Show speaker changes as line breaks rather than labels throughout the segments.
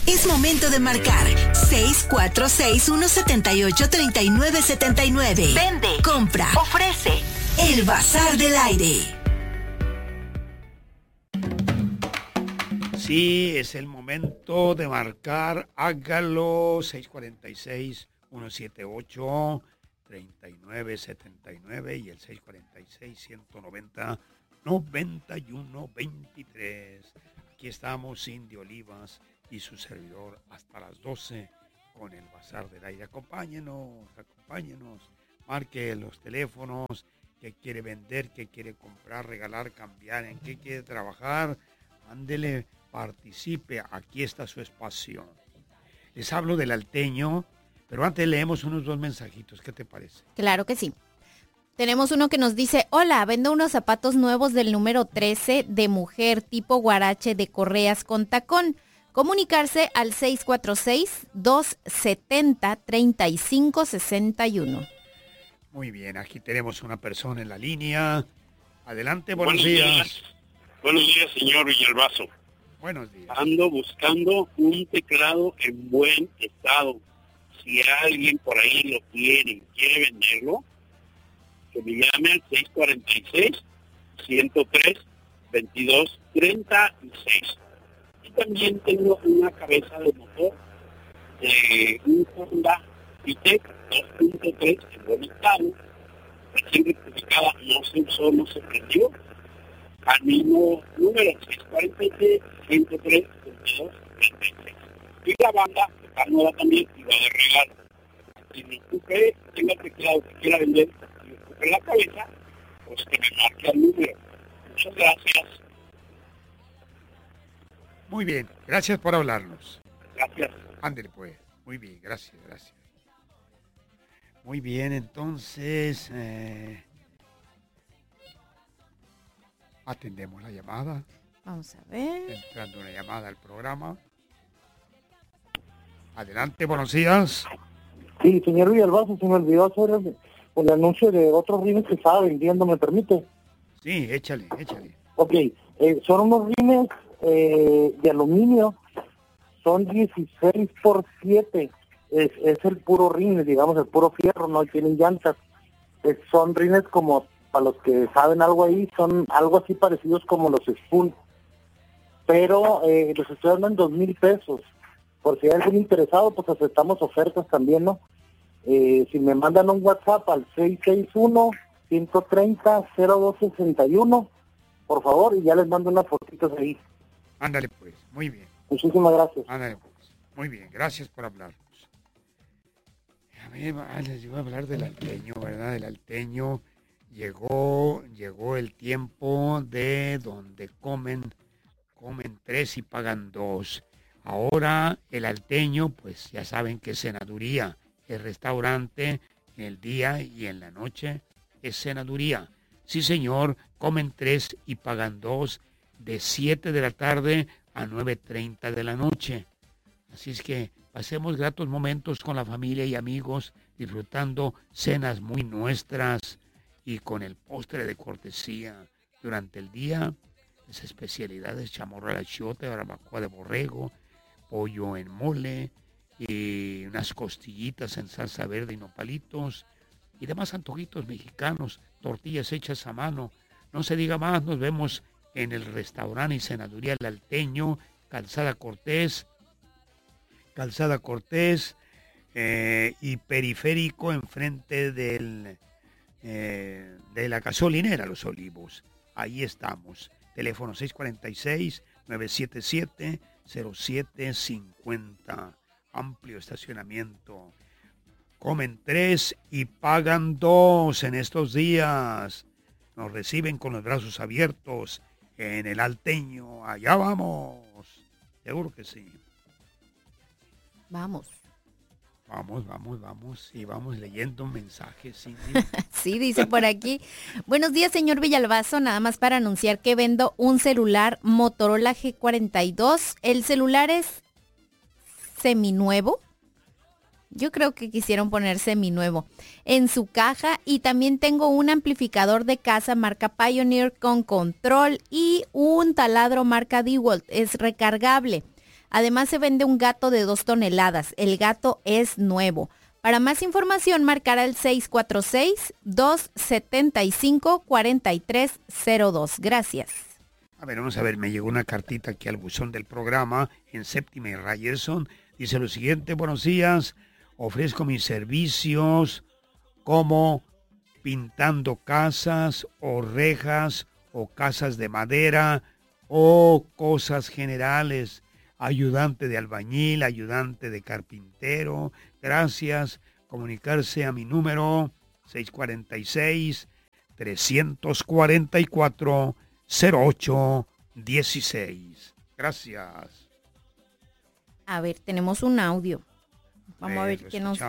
Es momento de marcar 646-178-3979. Vende, compra, ofrece. El Bazar del Aire.
Sí, es el momento de marcar. Hágalo. 646-178-3979 y el 646-190-9123. Aquí estamos, Cindy Olivas y su servidor hasta las 12 con el Bazar del Aire. Acompáñenos. Marque los teléfonos, qué quiere vender, qué quiere comprar, regalar, cambiar, en qué quiere trabajar. Ándele, participe, aquí está su espacio. Les hablo del Alteño, pero antes leemos unos 2 mensajitos, ¿qué te parece?
Claro que sí. Tenemos uno que nos dice: hola, vendo unos zapatos nuevos del número 13 de mujer tipo guarache de correas con tacón. Comunicarse al 646-270-3561.
Muy bien, aquí tenemos una persona en la línea. Adelante, buenos días.
Buenos días, señor Villalbazo.
Buenos días.
Ando buscando un teclado en buen estado. Si alguien por ahí lo quiere venderlo, que me llame al 646-103-2236. Y también tengo una cabeza de motor de un Honda Vitec 2.3 en buen estado, recién rectificada, no se usó, no se prendió, al mismo número 646-103-2236. Y la banda está nueva también y va de regalo. Si usted tenga el teclado que quiera vender y ocupe la cabeza, pues que me marque el número. Muchas gracias.
Muy bien, gracias por hablarnos.
Gracias.
Ándele pues. Muy bien, gracias. Muy bien, entonces atendemos la llamada.
Vamos a ver.
Entrando una llamada al programa. Adelante, buenos días.
Sí, señor Villalbazo, se me olvidó hacer el anuncio de otros rines que estaba vendiendo, ¿me permite?
Sí, échale.
Ok, son unos rines de aluminio, son 16 por 7, es el puro rines, digamos, el puro fierro, no tienen llantas. Son rines como, para los que saben algo ahí, son algo así parecidos como los Spoon, pero los estoy dando en 2,000 pesos. Por si hay alguien interesado, pues aceptamos ofertas también, ¿no? Si me mandan un WhatsApp al 661-130-0261, por favor, y ya les mando unas fotitos ahí.
Ándale pues, muy bien.
Muchísimas gracias.
Ándale pues, muy bien, gracias por hablarnos. A ver, les iba a hablar del Alteño, ¿verdad? Del Alteño. Llegó el tiempo de donde comen 3 y pagan 2. Ahora el Alteño, pues ya saben que es cenaduría. El restaurante en el día y en la noche es cenaduría. Sí, señor, comen 3 y pagan 2 de 7 de la tarde a 9:30 de la noche. Así es que pasemos gratos momentos con la familia y amigos, disfrutando cenas muy nuestras y con el postre de cortesía. Durante el día, las especialidades: chamorro a la chiota, barbacoa de borrego, pollo en mole, y unas costillitas en salsa verde y nopalitos, y demás antojitos mexicanos, tortillas hechas a mano. No se diga más, nos vemos en el restaurante y cenaduría El Alteño, Calzada Cortés, y Periférico, enfrente de la gasolinera Los Olivos. Ahí estamos. Teléfono 646-977-0750. Amplio estacionamiento. Comen 3 y pagan 2 en estos días. Nos reciben con los brazos abiertos en el Alteño. Allá vamos. Seguro que sí.
Vamos.
Y vamos leyendo mensajes. ¿Sí?
Sí, dice por aquí: buenos días, señor Villalbazo, nada más para anunciar que vendo un celular Motorola G42. El celular es seminuevo. Yo creo que quisieron poner seminuevo en su caja, y también tengo un amplificador de casa marca Pioneer con control y un taladro marca DeWalt. Es recargable. Además se vende un gato de 2 toneladas. El gato es nuevo. Para más información, marcará el 646-275-4302. Gracias.
A ver, vamos a ver, me llegó una cartita aquí al buzón del programa en Séptima y Ryerson. Dice lo siguiente: buenos días, ofrezco mis servicios como pintando casas o rejas o casas de madera o cosas generales. Ayudante de albañil, ayudante de carpintero. Gracias. Comunicarse a mi número 646-344-0816. Gracias.
A ver, tenemos un audio. Vamos a ver qué nos...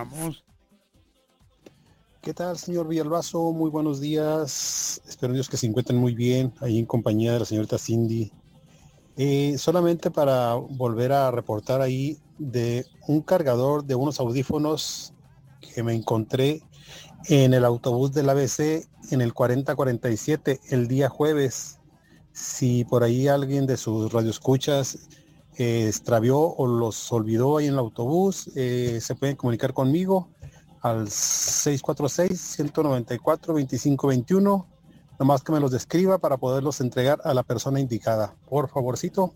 ¿Qué tal, señor Villalbazo? Muy buenos días. Espero Dios que se encuentren muy bien ahí en compañía de la señorita Cindy. Solamente para volver a reportar ahí de un cargador de unos audífonos que me encontré en el autobús del ABC en el 4047 el día jueves. Si por ahí alguien de sus radioescuchas extravió o los olvidó ahí en el autobús, se pueden comunicar conmigo al 646-194-2521. Nomás que me los describa para poderlos entregar a la persona indicada. Por favorcito.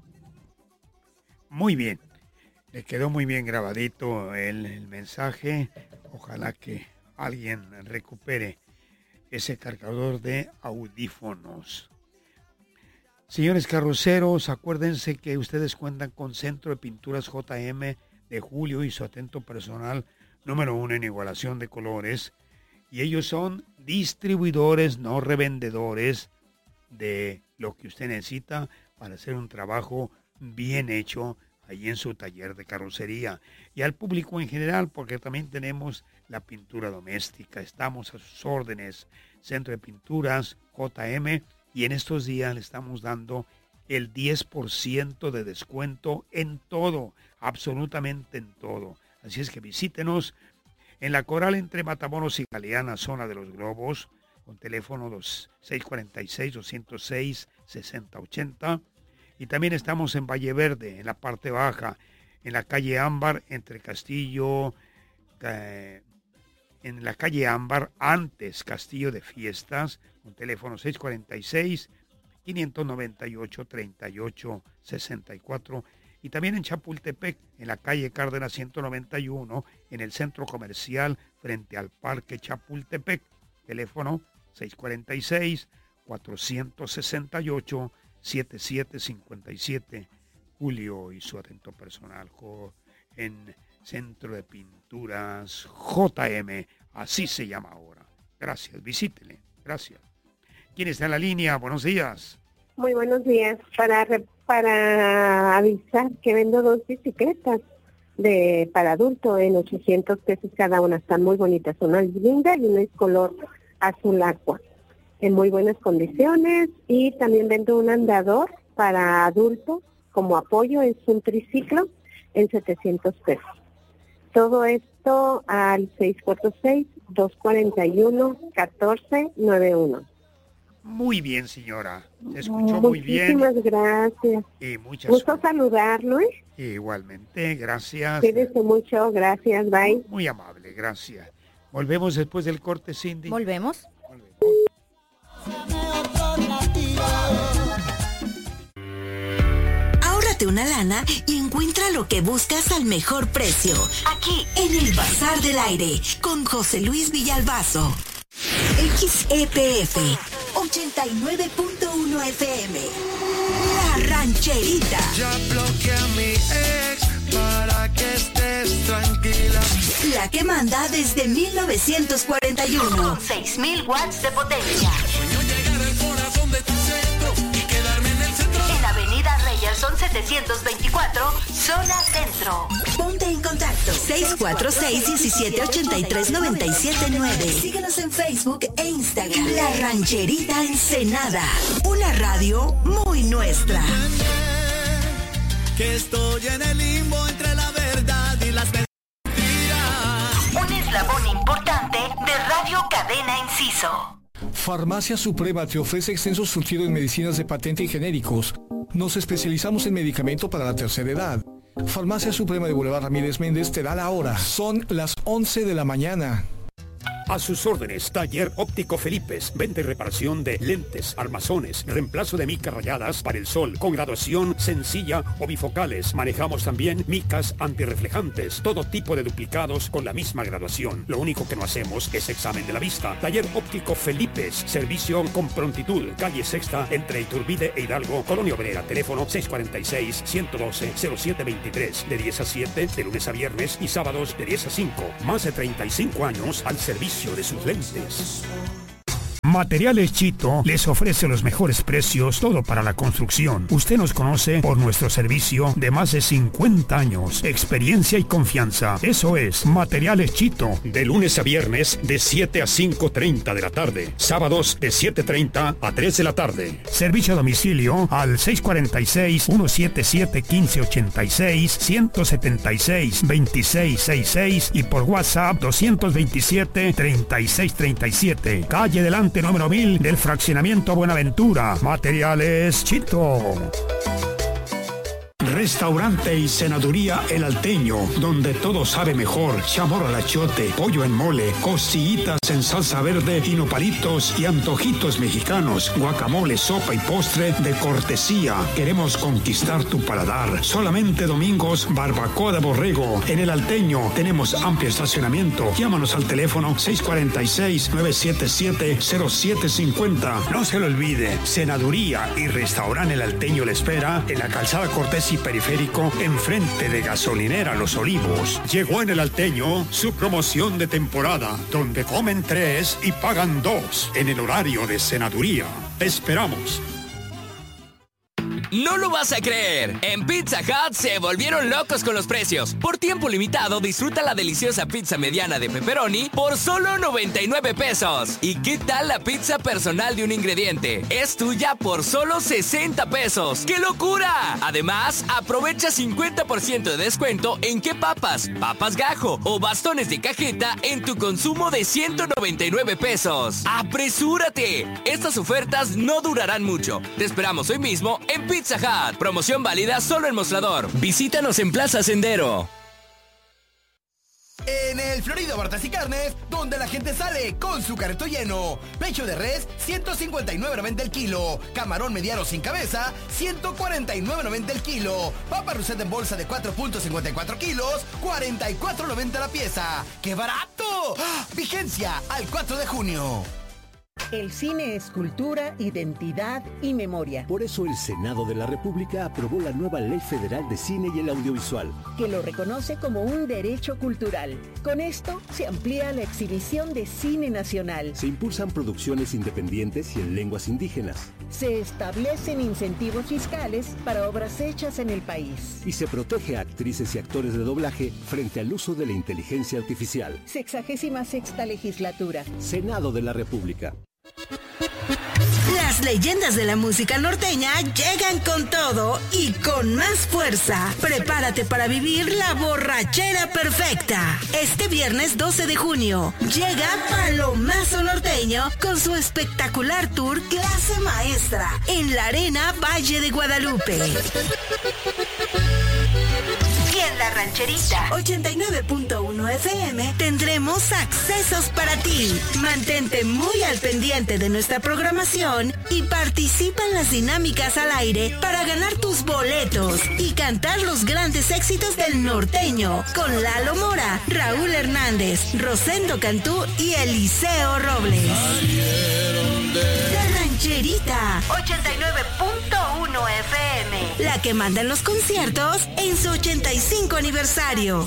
Muy bien. Le quedó muy bien grabadito el mensaje. Ojalá que alguien recupere ese cargador de audífonos. Señores carroceros, acuérdense que ustedes cuentan con Centro de Pinturas JM de Julio y su atento personal número 1 en igualación de colores. Y ellos son distribuidores, no revendedores de lo que usted necesita para hacer un trabajo bien hecho ahí en su taller de carrocería. Y al público en general, porque también tenemos la pintura doméstica. Estamos a sus órdenes. Centro de Pinturas JM. Y en estos días le estamos dando el 10% de descuento en todo, absolutamente en todo. Así es que visítenos en la Coral entre Matamoros y Galeana, zona de los Globos, con teléfono 646-206-6080. Y también estamos en Valle Verde, en la parte baja, en la calle Ámbar, entre Castillo, en la calle Ámbar, antes Castillo de Fiestas, con teléfono 646-598-3864. Y también en Chapultepec, en la calle Cárdenas 191, en el centro comercial frente al Parque Chapultepec. Teléfono 646-468-7757. Julio y su atento personal en Centro de Pinturas JM. Así se llama ahora. Gracias, visítele. Gracias. ¿Quién está en la línea? Buenos días.
Muy buenos días. Para avisar que vendo 2 bicicletas para adulto en 800 pesos cada una. Están muy bonitas. Una es linda y una es color azul agua. En muy buenas condiciones. Y también vendo un andador para adultos como apoyo. Es un triciclo en 700 pesos. Todo esto al 646-241-1491.
Muy bien, señora. Se escuchó muy bien.
Muchísimas gracias.
Y muchas
gusto saludarlo, ¿eh?
Igualmente, gracias.
Cuídese mucho, gracias, bye.
Muy amable, gracias. Volvemos después del corte, Cindy.
Volvemos.
Ahórrate una lana y encuentra lo que buscas al mejor precio. Aquí, en el Bazar del Aire, con José Luis Villalbazo. XEPF 89.1 FM. La Rancherita.
Ya bloqueé a mi ex para que estés tranquila.
La que manda desde 1941. Con 6,000 watts de potencia.
Sueño llegar al corazón de tu centro y quedarme en el centro.
En Avenida Ryerson 724, zona centro. Ponte en contacto 646-1783-979. Síguenos en Facebook e Instagram. La Rancherita Ensenada. Una radio muy nuestra.
Que estoy en el limbo entre la verdad y las mentiras.
Un eslabón importante de Radio Cadena Inciso.
Farmacia Suprema te ofrece extenso surtido en medicinas de patente y genéricos. Nos especializamos en medicamento para la tercera edad. Farmacia Suprema de Boulevard Ramírez Méndez te da la hora. Son las 11 de la mañana.
A sus órdenes, Taller Óptico Felipes. Venta y reparación de lentes, armazones, reemplazo de micas rayadas para el sol, con graduación sencilla o bifocales. Manejamos también micas antirreflejantes, todo tipo de duplicados con la misma graduación. Lo único que no hacemos es examen de la vista. Taller Óptico Felipes. Servicio con prontitud. Calle Sexta, entre Iturbide e Hidalgo, Colonia Obrera. Teléfono 646-112-0723. De 10 a 7, de lunes a viernes y sábados de 10 a 5. Más de 35 años al servicio de sus lentes.
Materiales Chito les ofrece los mejores precios, todo para la construcción. Usted nos conoce por nuestro servicio de más de 50 años, experiencia y confianza. Eso es Materiales Chito.
De lunes a viernes de 7 a 5:30 de la tarde. Sábados de 7:30 a 3 de la tarde.
Servicio a domicilio al 646-177-1586, 176-2666 y por WhatsApp 227-3637. Calle delante número 1000 del fraccionamiento Buenaventura. Materiales Chito. Restaurante y Senaduría El Alteño, donde todo sabe mejor. Chamorro al achiote, pollo en mole, costillitas en salsa verde y nopalitos y antojitos mexicanos, guacamole, sopa y postre de cortesía. Queremos conquistar tu paladar. Solamente domingos, barbacoa de borrego. En El Alteño tenemos amplio estacionamiento. Llámanos al teléfono 646-977-0750. No se lo olvide, Senaduría y Restaurante El Alteño le espera en la calzada Cortés y Periférico, enfrente de Gasolinera Los Olivos.
Llegó en El Alteño su promoción de temporada, donde comen 3 y pagan 2 en el horario de Senaduría. Te esperamos.
No lo vas a creer. En Pizza Hut se volvieron locos con los precios. Por tiempo limitado, disfruta la deliciosa pizza mediana de pepperoni por solo 99 pesos. ¿Y qué tal la pizza personal de un ingrediente? Es tuya por solo 60 pesos. ¡Qué locura! Además, aprovecha 50% de descuento en qué papas gajo o bastones de cajeta en tu consumo de 199 pesos. ¡Apresúrate! Estas ofertas no durarán mucho. Te esperamos hoy mismo en Pizza Hut. Promoción válida solo en Mostrador. Visítanos en Plaza Sendero.
En el Florido Bartas y Carnes, donde la gente sale con su carrito lleno. Pecho de res, 159.90 el kilo. Camarón mediano sin cabeza, 149.90 el kilo. Papa Rousset en bolsa de 4.54 kilos, 44.90 la pieza. ¡Qué barato! ¡Ah! Vigencia al 4 de junio.
El cine es cultura, identidad y memoria.
Por eso el Senado de la República aprobó la nueva Ley Federal de Cine y el Audiovisual,
que lo reconoce como un derecho cultural. Con esto se amplía la exhibición de cine nacional.
Se impulsan producciones independientes y en lenguas indígenas.
Se establecen incentivos fiscales para obras hechas en el país.
Y se protege a actrices y actores de doblaje frente al uso de la inteligencia artificial.
66ª legislatura.
Senado de la República.
Las leyendas de la música norteña llegan con todo y con más fuerza. Prepárate para vivir la borrachera perfecta. Este viernes 12 de junio llega Palomazo Norteño con su espectacular tour Clase Maestra en la Arena Valle de Guadalupe. Y en La Rancherita 89.1 FM tendremos accesos para ti. Mantente muy al pendiente de nuestra programación y participa en las dinámicas al aire para ganar tus boletos y cantar los grandes éxitos del norteño con Lalo Mora, Raúl Hernández, Rosendo Cantú y Eliseo Robles. La Rancherita 89.1 FM, la que manda en los conciertos en su 85 aniversario.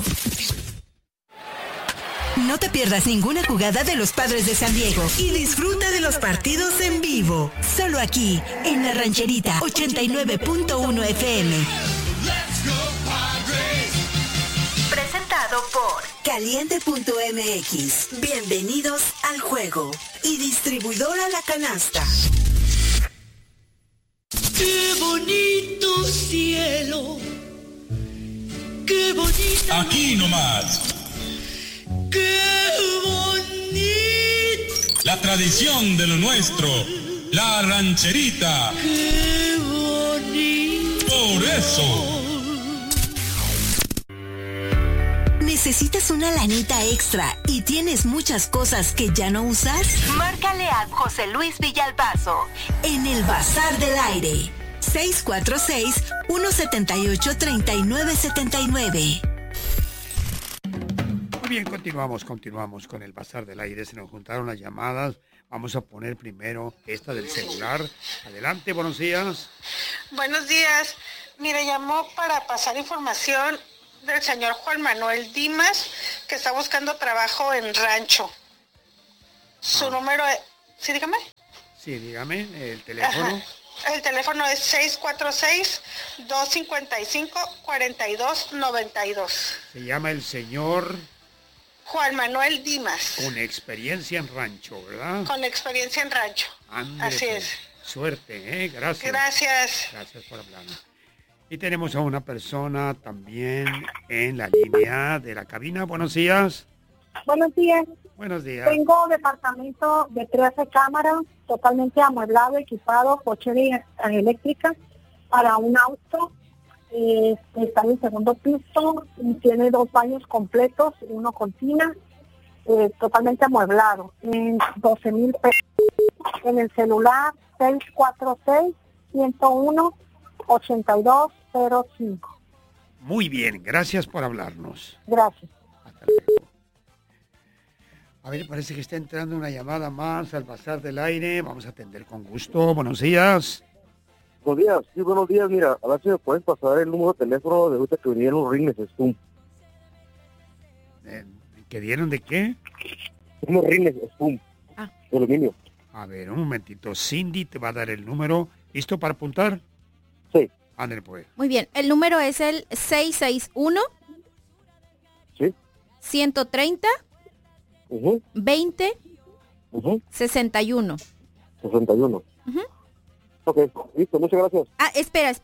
No te pierdas ninguna jugada de los Padres de San Diego y disfruta de los partidos en vivo. Solo aquí, en La Rancherita 89.1 FM. Presentado por Caliente.mx. Bienvenidos al juego. Y distribuidora La Canasta.
¡Qué bonito cielo! ¡Qué bonita!
Aquí nomás.
¡Qué bonito!
la tradición de lo nuestro, la rancherita. ¡Qué bonito! Por eso.
¿Necesitas una lanita extra y tienes muchas cosas que ya no usas? Márcale a José Luis Villalbazo en el Bazar del Aire. 646-178-3979.
Muy bien, continuamos con el Bazar del Aire. Se nos juntaron las llamadas. Vamos a poner primero esta del celular. Adelante, buenos días.
Buenos días. Mire, llamó para pasar información del señor Juan Manuel Dimas, que está buscando trabajo en rancho. Su número es... ¿Sí, dígame?
Sí, dígame, el teléfono.
Ajá. El teléfono es 646-255-4292.
Se llama el señor...
Juan Manuel Dimas.
Con experiencia en rancho, ¿verdad?
Con experiencia en rancho.
Ándale,
así
pues.
es.
Suerte, Gracias.
Gracias.
Gracias por hablar. Y tenemos a una persona también en la línea de la cabina. Buenos días.
Buenos días.
Buenos días.
Tengo departamento de 13 cámaras, totalmente amueblado, equipado, cochera eléctrica para un auto. Está en el segundo piso y tiene 2 baños completos, uno con tina, totalmente amueblado, en 12,000 pesos. En el celular 646-101-8205.
Muy bien, gracias por hablarnos.
Gracias.
Hasta luego. A ver, parece que está entrando una llamada más al Bazar del Aire. Vamos a atender con gusto. Buenos días.
Buenos días, sí, buenos días. Mira, a ver si me puedes pasar el número de teléfono de ahorita que vinieron los rines Spum.
¿Que dieron de qué?
Unos rines Spum. De aluminio.
A ver, un momentito. Cindy te va a dar el número. ¿Listo para apuntar?
Sí.
Ándale, pues.
Muy bien, el número es el 661.
Sí.
130. 20. 61.
61. Ok, listo, muchas gracias.
Ah, espera.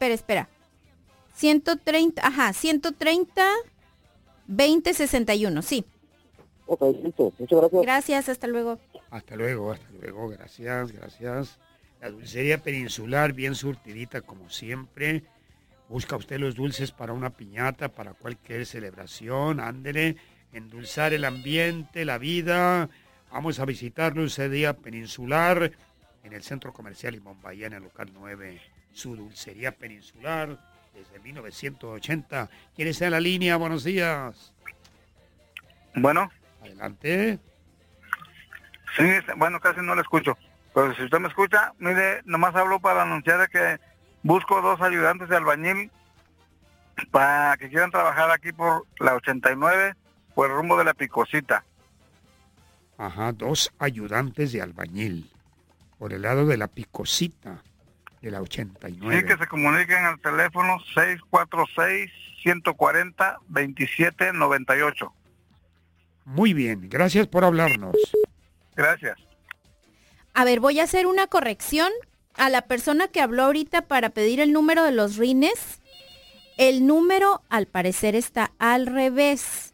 130, 20, 61, sí.
Ok, listo, muchas gracias.
Gracias, hasta luego.
Hasta luego, gracias. La dulcería peninsular, bien surtidita como siempre. Busca usted los dulces para una piñata, para cualquier celebración, ándele, endulzar el ambiente, la vida. Vamos a visitar Dulcería Peninsular en el Centro Comercial Limón Bahía, en el local 9. Su dulcería peninsular desde 1980. ¿Quién está en la línea? Buenos días.
Bueno.
Adelante.
Sí, bueno, casi no le escucho. Pero si usted me escucha, mire, nomás hablo para anunciar de que busco 2 ayudantes de albañil para que quieran trabajar aquí por la 89, por el rumbo de la Picosita.
Ajá, 2 ayudantes de albañil por el lado de la Picosita de la 89.
Sí, que se comuniquen al teléfono 646-140-2798.
Muy bien, gracias por hablarnos.
Gracias.
A ver, voy a hacer una corrección a la persona que habló ahorita para pedir el número de los rines. El número, al parecer, está al revés.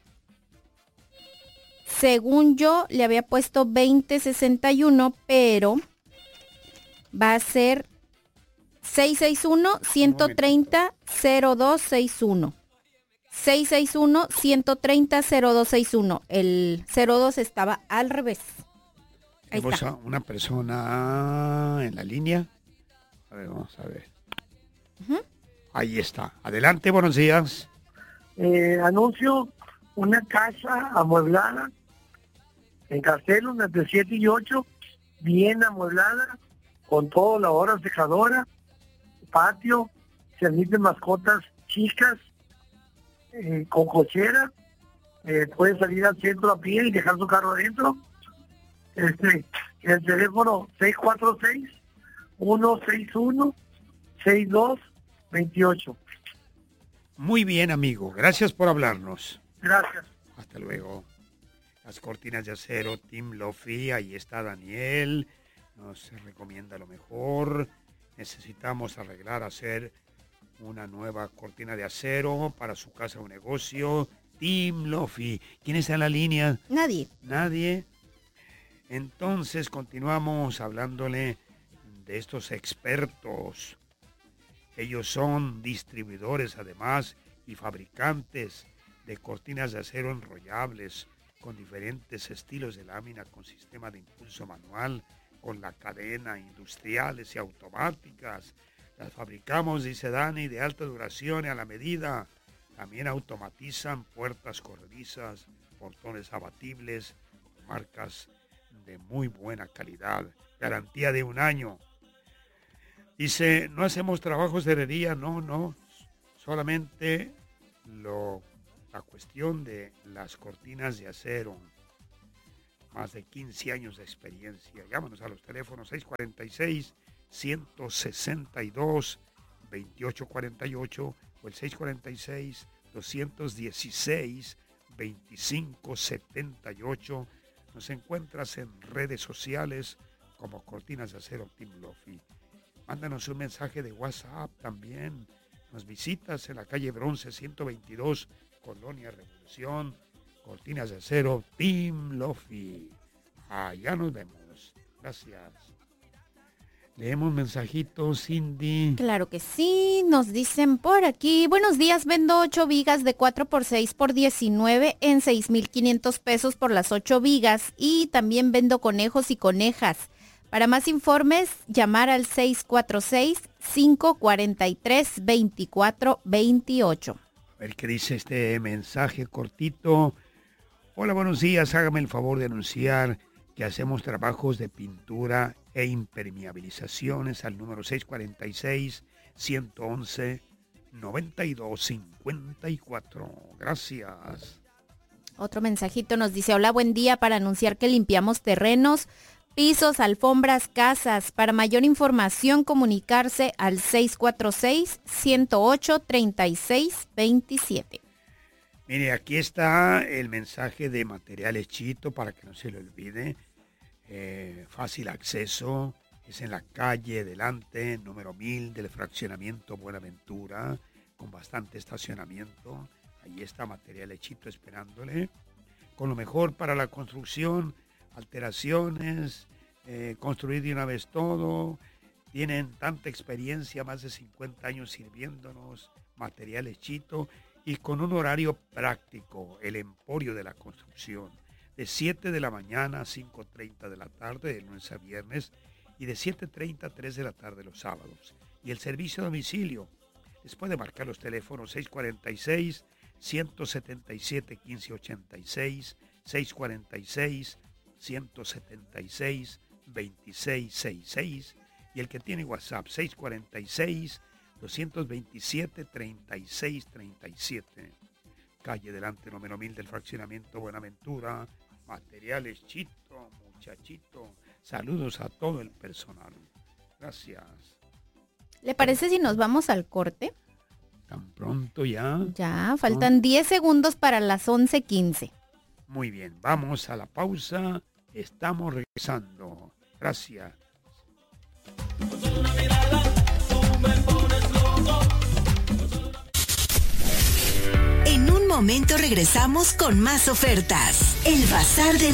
Según yo, le había puesto 2061, pero va a ser 661-130-0261. 661-130-0261. El 02 estaba al revés. Ahí
Tenemos
está.
a una persona en la línea. A ver, vamos a ver. Ahí está. Adelante, buenos días.
Anuncio una casa amueblada en Castelos, entre 7 y 8, bien amueblada, con todo, lavadora, secadora, patio, se admiten mascotas chicas, con cochera, puede salir al centro a pie y dejar su carro adentro. El teléfono 646-161-6228.
Muy bien, amigo. Gracias por hablarnos.
Gracias.
Hasta luego. Las cortinas de acero, Team Lofi, ahí está Daniel. Nos recomienda lo mejor. Necesitamos arreglar, hacer una nueva cortina de acero para su casa o negocio. Team Lofi. ¿Quién está en la línea?
Nadie.
Nadie. Entonces continuamos hablándole de estos expertos. Ellos son distribuidores además y fabricantes de cortinas de acero enrollables con diferentes estilos de lámina con sistema de impulso manual, con la cadena, industriales y automáticas. Las fabricamos, dice Dani, de alta duración y a la medida. También automatizan puertas corredizas, portones abatibles, marcas de muy buena calidad, garantía de 1 año. Dice, no hacemos trabajos de herrería, no, solamente la cuestión de las cortinas de acero. Más de 15 años de experiencia. Llámanos a los teléfonos 646-162-2848 o el 646-216-2578. Nos encuentras en redes sociales como Cortinas de Acero Team Lofi. Mándanos un mensaje de WhatsApp también. Nos visitas en la calle Bronce 122, Colonia Revolución. Cortinas de Acero Team Lofi. Allá nos vemos. Gracias. Leemos mensajitos, Cindy.
Claro que sí, nos dicen por aquí. Buenos días, vendo 8 vigas de 4x6 por 19 en 6,500 pesos por las 8 vigas. Y también vendo conejos y conejas. Para más informes, llamar al 646-543-2428.
A ver qué dice este mensaje cortito. Hola, buenos días. Hágame el favor de anunciar que hacemos trabajos de pintura e impermeabilizaciones al número 646-111-9254. Gracias.
Otro mensajito nos dice, hola, buen día, para anunciar que limpiamos terrenos, pisos, alfombras, casas. Para mayor información, comunicarse al 646-108-3627.
Mire, aquí está el mensaje de Materiales Chito para que no se le olvide. Fácil acceso, es en la calle delante, número 1000 del fraccionamiento Buenaventura, con bastante estacionamiento. Ahí está Materiales Chito esperándole. Con lo mejor para la construcción, alteraciones, construir de una vez todo. Tienen tanta experiencia, más de 50 años sirviéndonos. Materiales Chito. Y con un horario práctico, el emporio de la construcción, de 7 de la mañana a 5:30 de la tarde, de lunes a viernes, y de 7:30 a 3 de la tarde los sábados. Y el servicio a domicilio, les puede marcar los teléfonos 646-177-1586, 646-176-2666, y el que tiene WhatsApp, 646-227-3637. Calle delante, número 1000 del fraccionamiento Buenaventura. Materiales Chito, muchachito. Saludos a todo el personal. Gracias.
¿Le parece si nos vamos al corte?
¿Tan pronto ya?
Ya, faltan 10 segundos para las 11:15.
Muy bien, vamos a la pausa. Estamos regresando. Gracias.
En un momento regresamos con más ofertas. El Bazar de